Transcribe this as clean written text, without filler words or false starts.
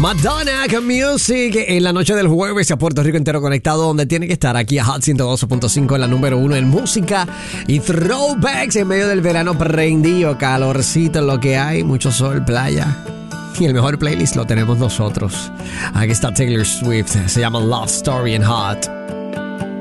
Madonna con Music en la noche del jueves a Puerto Rico entero conectado donde tiene que estar, aquí a Hot 102.5 en la número 1 en música y throwbacks en medio del verano prendido, calorcito lo que hay, mucho sol, playa y el mejor playlist lo tenemos nosotros. Aquí está Taylor Swift, se llama Love Story en Hot.